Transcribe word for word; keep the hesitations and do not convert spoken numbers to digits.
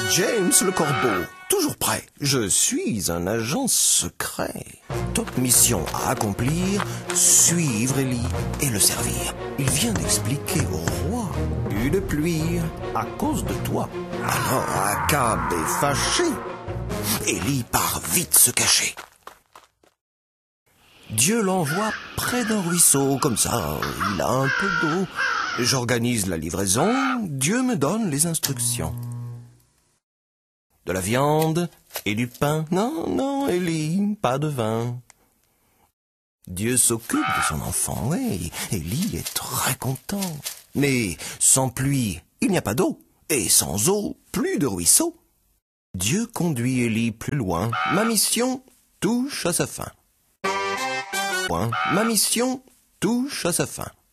James le corbeau, toujours prêt. Je suis un agent secret. Top mission à accomplir, suivre Élie et le servir. Il vient d'expliquer au roi une pluie à cause de toi. Alors Akab est fâché. Élie part vite se cacher. Dieu l'envoie près d'un ruisseau, comme ça, il a un peu d'eau. J'organise la livraison, Dieu me donne les instructions. De la viande et du pain, non, non, Élie, pas de vin. Dieu s'occupe de son enfant, oui, Élie est très content. Mais sans pluie, il n'y a pas d'eau, et sans eau, plus de ruisseau. Dieu conduit Élie plus loin, ma mission touche à sa fin. Ma mission touche à sa fin.